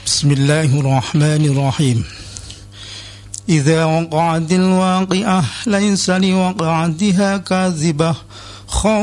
بسم الله الرحمن الرحيم. إذا وقعت الواقعة ليس لوقعتها كاذبة